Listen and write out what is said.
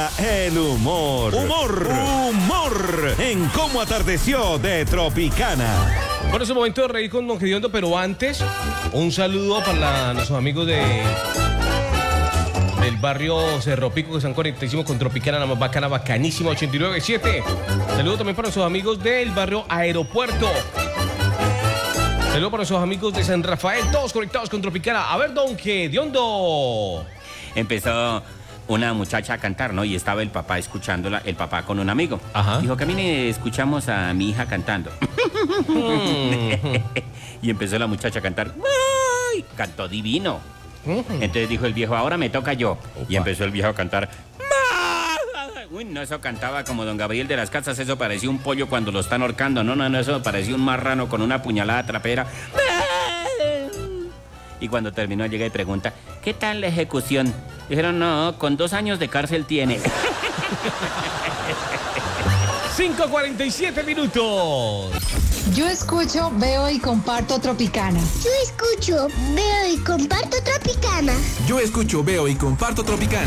llega el humor. Humor en Cómo Atardeció de Tropicana. Bueno, es el momento de reír con Don Gediondo, pero antes, un saludo para nuestros amigos del barrio Cerro Pico que están conectadísimos con Tropicana, la más bacana, bacanísima, 89.7. Saludo también para nuestros amigos del barrio Aeropuerto. Saludo para nuestros amigos de San Rafael, todos conectados con Tropicana. A ver, Don Gediondo. Empezó una muchacha a cantar, ¿no? Y estaba el papá escuchándola, el papá con un amigo. Ajá. Dijo, camine, escuchamos a mi hija cantando. Y empezó la muchacha a cantar. ¡Ay! Cantó divino. Entonces dijo el viejo, ahora me toca yo. Opa. Y empezó el viejo a cantar. Uy, no, eso cantaba como don Gabriel de las Casas, eso parecía un pollo cuando lo están ahorcando. No, eso parecía un marrano con una puñalada trapera. Y cuando terminó llega y pregunta, ¿qué tal la ejecución? Dijeron, no, con 2 años de cárcel tiene. 5:47 minutos. Yo escucho, veo y comparto Tropicana. Yo escucho, veo y comparto Tropicana. Yo escucho, veo y comparto Tropicana.